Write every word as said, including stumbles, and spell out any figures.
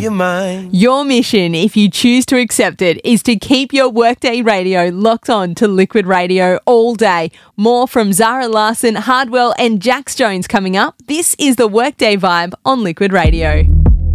your mind. Your mission, if you choose to accept it, is to keep your Workday radio locked on to Liquid Radio all day. More from Zara Larson, Hardwell and Jax Jones coming up. This is the Workday Vibe on Liquid Radio.